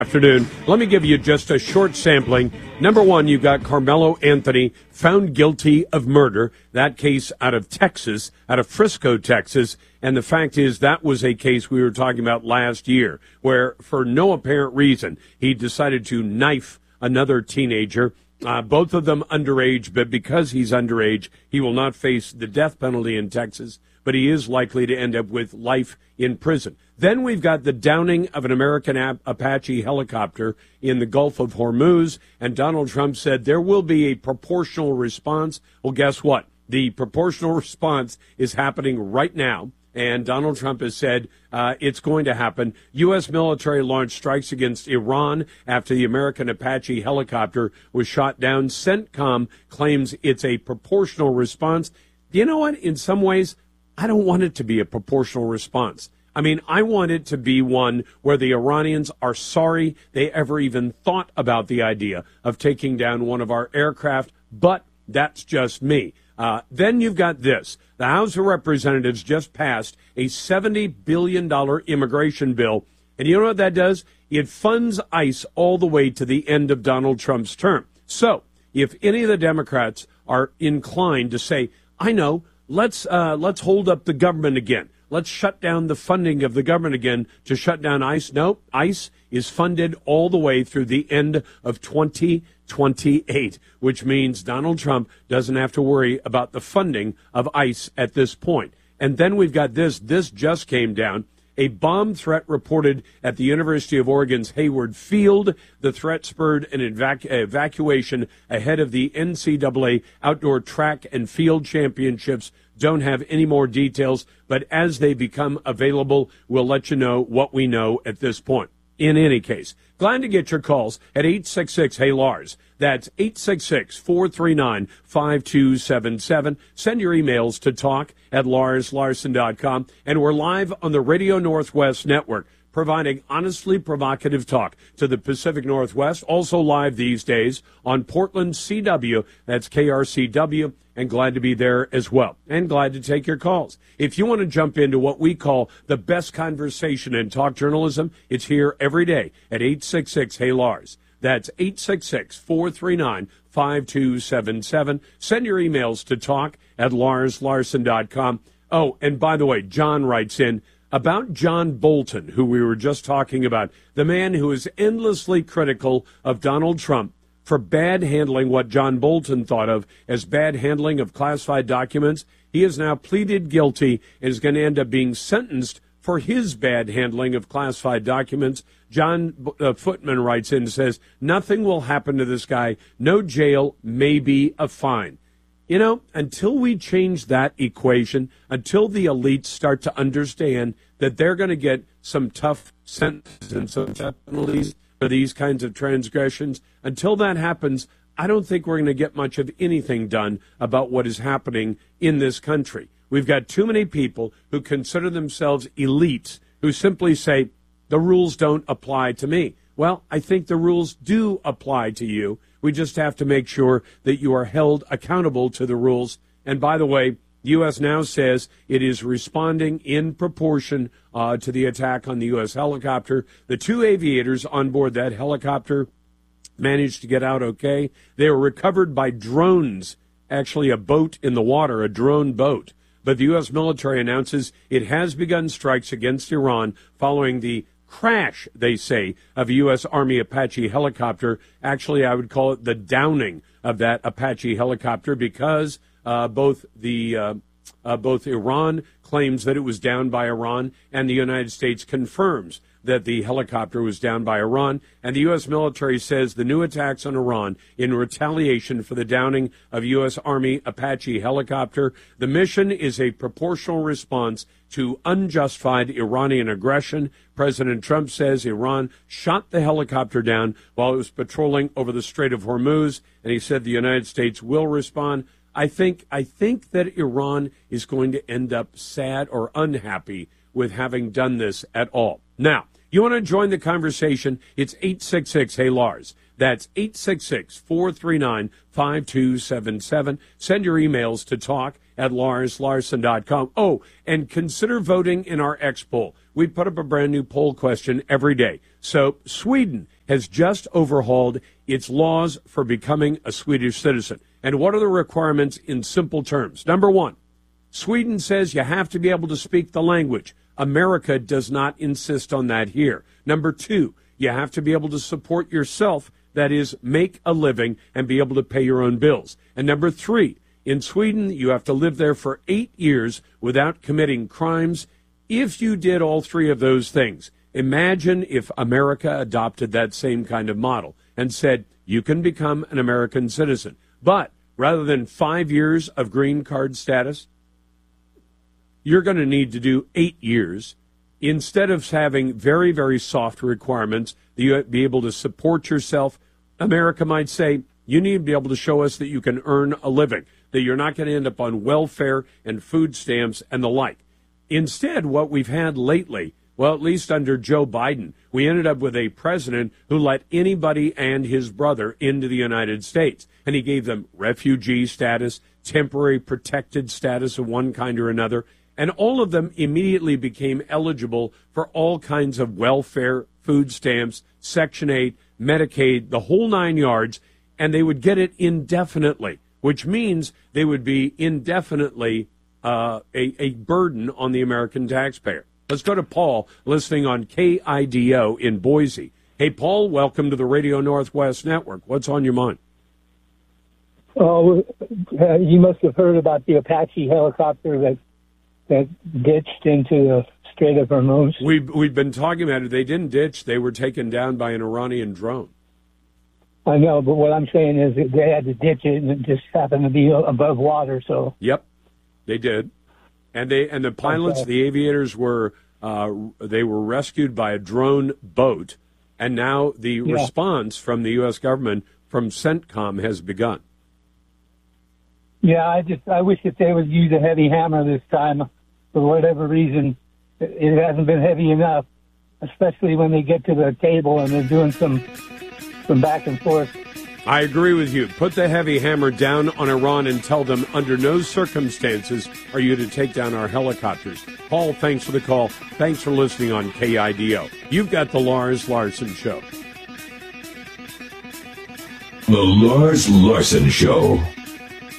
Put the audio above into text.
Afternoon. Let me give you just a short sampling. Number one, you've got Carmelo Anthony found guilty of murder. That case out of Texas, out of Frisco, Texas. And the fact is that was a case we were talking about last year where, for no apparent reason, he decided to knife another teenager. Both of them underage, but because he's underage, he will not face the death penalty in Texas, but he is likely to end up with life in prison. Then we've got the downing of an American Apache helicopter in the Gulf of Hormuz, and Donald Trump said there will be a proportional response. Well, guess what? The proportional response is happening right now, and Donald Trump has said it's going to happen. U.S. military launched strikes against Iran after the American Apache helicopter was shot down. CENTCOM claims it's a proportional response. You know what? In some ways, I don't want it to be a proportional response. I mean, I want it to be one where the Iranians are sorry they ever even thought about the idea of taking down one of our aircraft, but that's just me. Then you've got this. The House of Representatives just passed a $70 billion immigration bill, and you know what that does? It funds ICE all the way to the end of Donald Trump's term. So if any of the Democrats are inclined to say, I know, let's hold up the government again. Let's shut down the funding of the government again to shut down ICE. No, ICE is funded all the way through the end of 2028, which means Donald Trump doesn't have to worry about the funding of ICE at this point. And then we've got this. This just came down. A bomb threat reported at the University of Oregon's Hayward Field. The threat spurred an evacuation ahead of the NCAA Outdoor Track and Field Championships. Don't have any more details, but as they become available, we'll let you know what we know at this point. In any case, glad to get your calls at 866-HEY-LARS. That's 866-439-5277. Send your emails to talk@LarsLarson.com. And we're live on the Radio Northwest Network, providing honestly provocative talk to the Pacific Northwest. Also live these days on Portland CW, that's KRCW, and glad to be there as well. And glad to take your calls. If you want to jump into what we call the best conversation in talk journalism, it's here every day at 866-HEY-LARS. That's 866-439-5277. Send your emails to talk@LarsLarson.com. Oh, and by the way, John writes in about John Bolton, who we were just talking about, the man who is endlessly critical of Donald Trump for bad handling what John Bolton thought of as bad handling of classified documents. He has now pleaded guilty and is going to end up being sentenced for his bad handling of classified documents. John Footman writes in and says, nothing will happen to this guy. No jail, maybe a fine. You know, until we change that equation, until the elites start to understand that they're going to get some tough sentences and some tough penalties for these kinds of transgressions, until that happens, I don't think we're going to get much of anything done about what is happening in this country. We've got too many people who consider themselves elites who simply say, the rules don't apply to me. Well, I think the rules do apply to you. We just have to make sure that you are held accountable to the rules. And by the way, the U.S. now says it is responding in proportion to the attack on the U.S. helicopter. The two aviators on board that helicopter managed to get out okay. They were recovered by drones, actually a boat in the water, a drone boat. But the U.S. military announces it has begun strikes against Iran following the crash, they say, of a U.S. Army Apache helicopter. Actually, I would call it the downing of that Apache helicopter because both Iran claims that it was downed by Iran and the United States confirms that the helicopter was downed by Iran. And the U.S. military says the new attacks on Iran in retaliation for the downing of U.S. Army Apache helicopter. The mission is a proportional response to unjustified Iranian aggression. President Trump says Iran shot the helicopter down while it was patrolling over the Strait of Hormuz, and he said the United States will respond. I think that Iran is going to end up sad or unhappy with having done this at all. Now, you want to join the conversation? It's 866-HEY-LARS. That's 866-439-5277. Send your emails to talk@LarsLarson.com. Oh, and consider voting in our X poll. We put up a brand new poll question every day. So Sweden has just overhauled its laws for becoming a Swedish citizen. And what are the requirements in simple terms? Number one, Sweden says you have to be able to speak the language. America does not insist on that here. Number two, you have to be able to support yourself, that is, make a living and be able to pay your own bills. And number three, in Sweden, you have to live there for 8 years without committing crimes. If you did all three of those things, imagine if America adopted that same kind of model and said, you can become an American citizen. But rather than 5 years of green card status, you're going to need to do 8 years. Instead of having very, very soft requirements that you be able to support yourself, America might say, you need to be able to show us that you can earn a living, that you're not going to end up on welfare and food stamps and the like. Instead, what we've had lately, well, at least under Joe Biden, we ended up with a president who let anybody and his brother into the United States. And he gave them refugee status, temporary protected status of one kind or another. And all of them immediately became eligible for all kinds of welfare, food stamps, Section 8, Medicaid, the whole 9 yards. And they would get it indefinitely, which means they would be indefinitely a burden on the American taxpayer. Let's go to Paul, listening on KIDO in Boise. Hey, Paul, welcome to the Radio Northwest Network. What's on your mind? Oh, you must have heard about the Apache helicopter that ditched into the Strait of Hormuz. We've been talking about it. They didn't ditch. They were taken down by an Iranian drone. I know, but what I'm saying is that they had to ditch it, and it just happened to be above water. So yep, they did, and the pilots, the aviators were rescued by a drone boat, and now the response from the U.S. government from CENTCOM has begun. Yeah, I wish that they would use a heavy hammer this time. For whatever reason, it hasn't been heavy enough, especially when they get to the table and they're doing some back and forth. I agree with you. Put the heavy hammer down on Iran and tell them under no circumstances are you to take down our helicopters. Paul, thanks for the call. Thanks for listening on KIDO. You've got the Lars Larson Show. The Lars Larson Show.